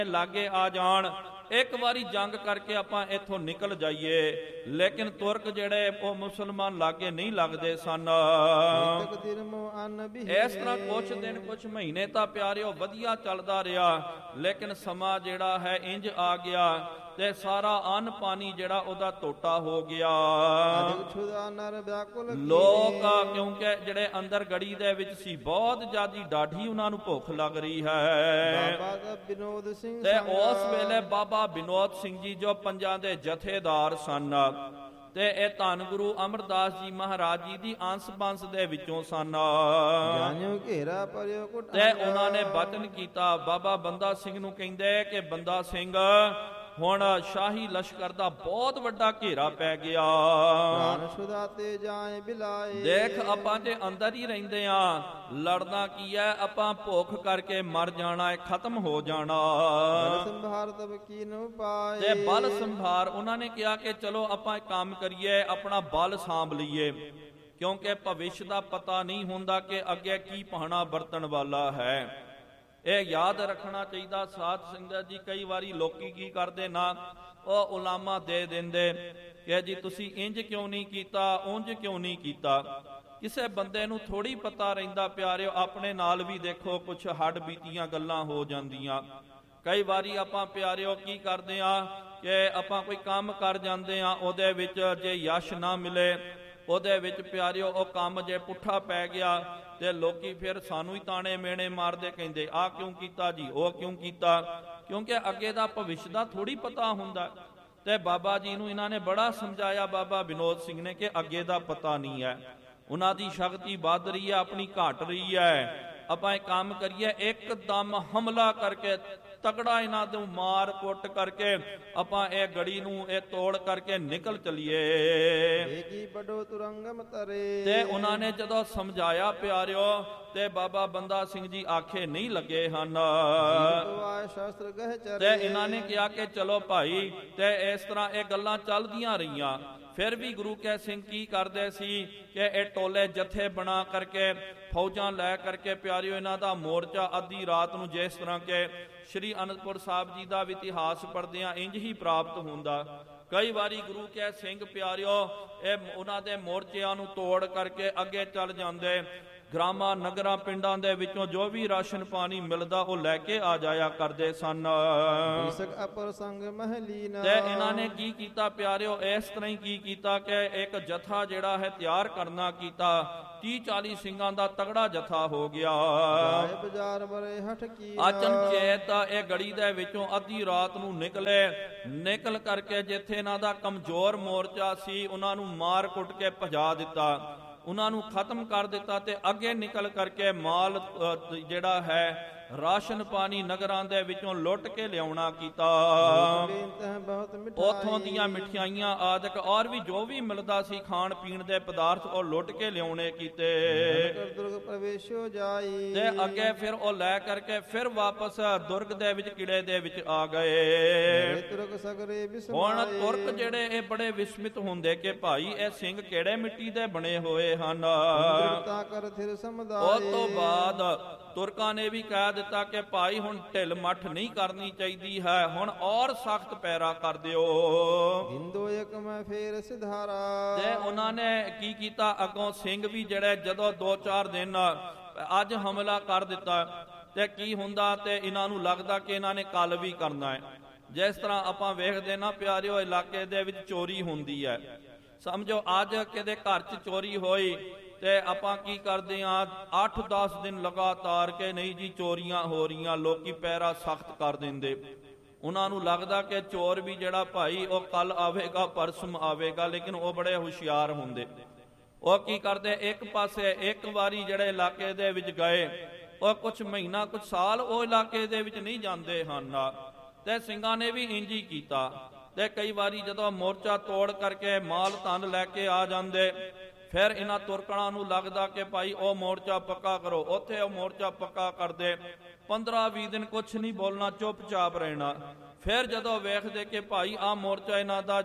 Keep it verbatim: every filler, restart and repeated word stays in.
ਲਾਗੇ ਆ ਜਾਣ, ਇੱਕ ਵਾਰੀ ਜੰਗ ਕਰਕੇ ਆਪਾਂ ਇੱਥੋਂ ਨਿਕਲ ਜਾਈਏ। ਲੇਕਿਨ ਤੁਰਕ ਜਿਹੜੇ ਉਹ ਮੁਸਲਮਾਨ ਲਾਗੇ ਨਹੀਂ ਲੱਗਦੇ ਸਨ। ਇਸ ਤਰ੍ਹਾਂ ਕੁਛ ਦਿਨ ਕੁਛ ਮਹੀਨੇ ਤਾਂ ਪਿਆਰਿਓ ਵਧੀਆ ਚੱਲਦਾ ਰਿਹਾ, ਲੇਕਿਨ ਸਮਾਂ ਜਿਹੜਾ ਹੈ ਇੰਜ ਆ ਗਿਆ ਤੇ ਸਾਰਾ ਅੰਨ ਪਾਣੀ ਜਿਹੜਾ ਉਹਦਾ ਟੋਟਾ ਹੋ ਗਿਆ। ਲੋਕ ਕਿਉਂਕਿ ਜਿਹੜੇ ਅੰਦਰ ਗੜੀ ਦੇ ਵਿੱਚ ਸੀ ਬਹੁਤ ਜ਼ਿਆਦੀ ਡਾਢੀ ਉਹਨਾਂ ਨੂੰ ਭੁੱਖ ਲੱਗ ਰਹੀ ਹੈ। ਤੇ ਉਸ ਵੇਲੇ ਬਾਬਾ ਬਿਨੋਦ ਸਿੰਘ ਜੀ ਜੋ ਪੰਜਾਂ ਦੇ ਜਥੇਦਾਰ ਸਨ ਤੇ ਇਹ ਧੰਨ ਗੁਰੂ ਅਮਰਦਾਸ ਜੀ ਮਹਾਰਾਜ ਜੀ ਦੀ ਅੰਸ ਬੰਸ ਦੇ ਵਿੱਚੋਂ ਸਨ। ਤੇ ਉਹਨਾਂ ਨੇ ਬਚਨ ਕੀਤਾ, ਬਾਬਾ ਬੰਦਾ ਸਿੰਘ ਨੂੰ ਕਹਿੰਦੇ ਕਿ ਬੰਦਾ ਸਿੰਘ ਹੁਣ ਸ਼ਾਹੀ ਲਸ਼ਕਰ ਦਾ ਬਹੁਤ ਵੱਡਾ ਘੇਰਾ ਪੈ ਗਿਆ। ਦੇਖ ਆਪਾਂ ਜੇ ਅੰਦਰ ਹੀ ਰਹਿੰਦੇ ਆ, ਲੜਨਾ ਕੀ ਹੈ, ਆਪਾਂ ਭੁੱਖ ਕਰਕੇ ਮਰ ਜਾਣਾ ਹੈ, ਖਤਮ ਹੋ ਜਾਣਾ। ਤੇ ਬਲ ਸੰਭਾਰ ਉਹਨਾਂ ਨੇ ਕਿਹਾ ਕਿ ਚਲੋ ਆਪਾਂ ਇੱਕ ਕੰਮ ਕਰੀਏ, ਆਪਣਾ ਬਲ ਸਾਂਭ ਲਈਏ, ਕਿਉਂਕਿ ਭਵਿੱਖ ਦਾ ਪਤਾ ਨਹੀਂ ਹੁੰਦਾ ਕਿ ਅੱਗੇ ਕੀ ਪਾਣਾ ਵਰਤਣ ਵਾਲਾ ਹੈ। ਇਹ ਯਾਦ ਰੱਖਣਾ ਚਾਹੀਦਾ ਸਾਧ ਸੰਗਤ ਜੀ। ਕਈ ਵਾਰੀ ਲੋਕੀ ਕੀ ਕਰਦੇ ਨਾ, ਉਹ ਉਲਾਮਾ ਦੇ ਦਿੰਦੇ ਕਿ ਜੀ ਤੁਸੀਂ ਇੰਜ ਕਿਉਂ ਨਹੀਂ ਕੀਤਾ, ਉਂਝ ਕਿਉਂ ਨਹੀਂ ਕੀਤਾ। ਕਿਸੇ ਬੰਦੇ ਨੂੰ ਥੋੜੀ ਪਤਾ ਰਹਿੰਦਾ ਪਿਆਰਿਓ, ਆਪਣੇ ਨਾਲ ਵੀ ਦੇਖੋ ਕੁਛ ਹੱਡ ਬੀਤੀਆਂ ਗੱਲਾਂ ਹੋ ਜਾਂਦੀਆਂ। ਕਈ ਵਾਰੀ ਆਪਾਂ ਪਿਆਰਿਓ ਕੀ ਕਰਦੇ ਆ ਕਿ ਆਪਾਂ ਕੋਈ ਕੰਮ ਕਰ ਜਾਂਦੇ ਆ, ਉਹਦੇ ਵਿੱਚ ਜੇ ਯਸ਼ ਨਾ ਮਿਲੇ, ਉਹਦੇ ਵਿੱਚ ਪਿਆਰਿਓ ਉਹ ਕੰਮ ਜੇ ਪੁੱਠਾ ਪੈ ਗਿਆ ਤੇ ਲੋਕੀ ਫਿਰ ਸਾਨੂੰ ਹੀ ਤਾਣੇ ਮੇਣੇ ਮਾਰਦੇ, ਕਹਿੰਦੇ ਆਹ ਕਿਉਂ ਕੀਤਾ ਜੀ, ਉਹ ਕਿਉਂ ਕੀਤਾ, ਕਿਉਂਕਿ ਅੱਗੇ ਦਾ ਭਵਿੱਖ ਦਾ ਥੋੜੀ ਪਤਾ ਹੁੰਦਾ। ਤੇ ਬਾਬਾ ਜੀ ਨੂੰ ਇਹਨਾਂ ਨੇ ਬੜਾ ਸਮਝਾਇਆ, ਬਾਬਾ ਬਿਨੋਦ ਸਿੰਘ ਨੇ, ਕਿ ਅੱਗੇ ਦਾ ਪਤਾ ਨਹੀਂ ਹੈ। ਉਹਨਾਂ ਦੀ ਸ਼ਕਤੀ ਵੱਧ ਰਹੀ ਹੈ, ਆਪਣੀ ਘਟ ਰਹੀ ਹੈ। ਆਪਾਂ ਇਹ ਕੰਮ ਕਰੀਏ, ਇੱਕਦਮ ਹਮਲਾ ਕਰਕੇ ਤਗੜਾ ਇਹਨਾਂ ਨੂੰ ਮਾਰ ਕੁੱਟ ਕਰਕੇ ਆਪਾਂ ਇਹ ਗੜੀ ਨੂੰ ਇਹ ਤੋੜ ਕਰਕੇ ਨਿਕਲ ਚਲੀਏ। ਤੇ ਉਹਨਾਂ ਨੇ ਜਦੋਂ ਸਮਝਾਇਆ ਪਿਆਰਿਓ, ਤੇ ਬਾਬਾ ਬੰਦਾ ਸਿੰਘ ਜੀ ਆਖੇ ਨਹੀਂ ਲੱਗੇ ਹਨ। ਤੇ ਇਹਨਾਂ ਨੇ ਕਿਹਾ ਕਿ ਚਲੋ ਭਾਈ, ਤੇ ਇਸ ਤਰ੍ਹਾਂ ਇਹ ਗੱਲਾਂ ਚੱਲਦੀਆਂ ਰਹੀਆਂ। ਫਿਰ ਵੀ ਗੁਰੂ ਕੈ ਸਿੰਘ ਕੀ ਕਰਦੇ ਸੀ ਕਿ ਇਹ ਟੋਲੇ ਜਥੇ ਬਣਾ ਕਰਕੇ ਫੌਜਾਂ ਲੈ ਕਰਕੇ ਪਿਆਰਿਓ ਇਹਨਾਂ ਦਾ ਮੋਰਚਾ ਅੱਧੀ ਰਾਤ ਨੂੰ, ਜਿਸ ਤਰ੍ਹਾਂ ਕਿ ਸ਼੍ਰੀ ਅਨੰਦਪੁਰ ਸਾਹਿਬ ਜੀ ਦਾ ਵੀ ਇਤਿਹਾਸ ਪੜ੍ਹਦੇ ਆ, ਇੰਜ ਹੀ ਪ੍ਰਾਪਤ ਹੁੰਦਾ। ਕਈ ਵਾਰੀ ਗੁਰੂ ਕੈ ਸਿੰਘ ਪਿਆਰਿਓ ਇਹ ਉਹਨਾਂ ਦੇ ਮੋਰਚਿਆਂ ਨੂੰ ਤੋੜ ਕਰਕੇ ਅੱਗੇ ਚੱਲ ਜਾਂਦੇ। ਗ੍ਰਾਮਾਂ ਨਗਰਾਂ ਪਿੰਡਾਂ ਦੇ ਵਿੱਚੋਂ ਜੋ ਵੀ ਰਾਸ਼ਨ ਪਾਣੀ ਮਿਲਦਾ ਉਹ ਲੈ ਕੇ ਆ ਜਾਇਆ ਕਰਦੇ ਸਨ। ਤੇ ਇਹਨਾਂ ਨੇ ਕੀ ਕੀਤਾ ਪਿਆਰਿਓ, ਇਸ ਤਰ੍ਹਾਂ ਹੀ ਕੀ ਕੀਤਾ ਕਿ ਇੱਕ ਜਥਾ ਜਿਹੜਾ ਹੈ ਤਿਆਰ ਕਰਨਾ ਕੀਤਾ। ਤੀਹ ਚਾਲੀ ਸਿੰਘਾਂ ਦਾ ਤਗੜਾ ਜਥਾ ਹੋ ਗਿਆ। ਅਚਨਚੇਤ ਇਹ ਗੜੀ ਦੇ ਵਿੱਚੋਂ ਅੱਧੀ ਰਾਤ ਨੂੰ ਨਿਕਲੇ। ਨਿਕਲ ਕਰਕੇ ਜਿੱਥੇ ਇਹਨਾਂ ਦਾ ਕਮਜ਼ੋਰ ਮੋਰਚਾ ਸੀ, ਉਹਨਾਂ ਨੂੰ ਮਾਰ ਕੁੱਟ ਕੇ ਭਜਾ ਦਿੱਤਾ, ਉਹਨਾਂ ਨੂੰ ਖਤਮ ਕਰ ਦਿੱਤਾ। ਤੇ ਅੱਗੇ ਨਿਕਲ ਕਰਕੇ ਮਾਲ ਜਿਹੜਾ ਹੈ ਰਾਸ਼ਨ ਪਾਣੀ ਨਗਰਾਂ ਦੇ ਵਿੱਚੋਂ ਲੁੱਟ ਕੇ ਲਿਆਉਣਾ ਕੀਤਾ। ਉਥੋਂ ਦੀਆਂ ਮਠਿਆਈਆਂ ਆਦਿਕ ਔਰ ਵੀ ਜੋ ਵੀ ਮਿਲਦਾ ਸੀ ਖਾਣ ਪੀਣ ਦੇ ਪਦਾਰਥ, ਉਹ ਲੁੱਟ ਕੇ ਲਿਆਉਣੇ ਕੀਤੇ। ਤੇ ਅੱਗੇ ਫਿਰ ਉਹ ਲੈ ਕਰਕੇ ਫਿਰ ਵਾਪਸ ਦੁਰਗ ਦੇ ਵਿੱਚ ਕਿਲੇ ਦੇ ਵਿੱਚ ਆ ਗਏ। ਹੁਣ ਤੁਰਕ ਜਿਹੜੇ ਇਹ ਬੜੇ ਵਿਸਮਿਤ ਹੁੰਦੇ ਕਿ ਭਾਈ ਇਹ ਸਿੰਘ ਕਿਹੜੇ ਮਿੱਟੀ ਦੇ ਬਣੇ ਹੋਏ ਹਨ। ਉਸ ਤੋਂ ਬਾਅਦ ਤੁਰਕਾਂ ਨੇ ਵੀ ਕਹਿ ਦਿੱਤਾ ਕਿ ਭਾਈ ਹੁਣ ਢਿੱਲ ਮੱਠ ਨਹੀਂ ਕਰਨੀ ਚਾਹੀਦੀ ਹੈ, ਹੁਣ ਔਰ ਸਖਤ ਪੈਰਾ ਕਰ ਦਿਓ। ਤੇ ਉਹਨਾਂ ਨੇ ਕੀ ਕੀਤਾ, ਅੱਗੋਂ ਸਿੰਘ ਵੀ ਜਿਹੜੇ ਜਦੋਂ ਦੋ ਚਾਰ ਦਿਨ ਅੱਜ ਹਮਲਾ ਕਰ ਦਿੱਤਾ ਤੇ ਕੀ ਹੁੰਦਾ, ਤੇ ਇਹਨਾਂ ਨੂੰ ਲੱਗਦਾ ਕਿ ਇਹਨਾਂ ਨੇ ਕੱਲ ਵੀ ਕਰਨਾ ਹੈ। ਜਿਸ ਤਰ੍ਹਾਂ ਆਪਾਂ ਵੇਖਦੇ ਨਾ ਪਿਆਰਿਓ, ਇਲਾਕੇ ਦੇ ਵਿੱਚ ਚੋਰੀ ਹੁੰਦੀ ਹੈ। ਸਮਝੋ ਅੱਜ ਕਿਤੇ ਘਰ 'ਚ ਚੋਰੀ ਹੋਈ ਤੇ ਆਪਾਂ ਕੀ ਕਰਦੇ ਆ, ਅੱਠ ਦਸ ਦਿਨ ਲਗਾਤਾਰ ਕੇ ਨਹੀਂ ਜੀ ਚੋਰੀਆਂ ਹੋ ਰਹੀਆਂ, ਲੋਕੀ ਪੈਰਾ ਸਖਤ ਕਰ ਦਿੰਦੇ। ਉਹਨਾਂ ਨੂੰ ਲੱਗਦਾ ਕਿ ਚੋਰ ਵੀ ਜਿਹੜਾ ਭਾਈ ਉਹ ਕੱਲ ਆਵੇਗਾ ਪਰਸੋਂ ਆਵੇਗਾ, ਲੇਕਿਨ ਉਹ ਬੜੇ ਹੁਸ਼ਿਆਰ ਹੁੰਦੇ। ਉਹ ਕੀ ਕਰਦੇ, ਇੱਕ ਪਾਸੇ ਇੱਕ ਵਾਰੀ ਜਿਹੜੇ ਇਲਾਕੇ ਦੇ ਵਿੱਚ ਗਏ, ਉਹ ਕੁਛ ਮਹੀਨਾ ਕੁਛ ਸਾਲ ਉਹ ਇਲਾਕੇ ਦੇ ਵਿੱਚ ਨਹੀਂ ਜਾਂਦੇ ਹਨ। ਤੇ ਸਿੰਘਾਂ ਨੇ ਵੀ ਇੰਜ ਹੀ ਕੀਤਾ। ਤੇ ਕਈ ਵਾਰੀ ਜਦੋਂ ਮੋਰਚਾ ਤੋੜ ਕਰਕੇ ਮਾਲ ਧਨ ਲੈ ਕੇ ਆ ਜਾਂਦੇ, ਫਿਰ ਇਹਨਾਂ ਤੁਰਕਣਾਂ ਨੂੰ ਲੱਗਦਾ ਕਿ ਭਾਈ ਉਹ ਮੋਰਚਾ ਪੱਕਾ ਕਰੋ, ਉੱਥੇ ਉਹ ਮੋਰਚਾ ਪੱਕਾ ਕਰਦੇ। ਪੰਦਰਾਂ ਵੀਹ ਦਿਨ ਕੁਛ ਨਹੀਂ ਬੋਲਣਾ, ਚੁੱਪਚਾਪ ਰਹਿਣਾ। ਫਿਰ ਜਦੋਂ ਵੇਖਦੇ ਕਿ ਭਾਈ ਆਹ ਮੋਰਚਾ ਇਹਨਾਂ ਦਾ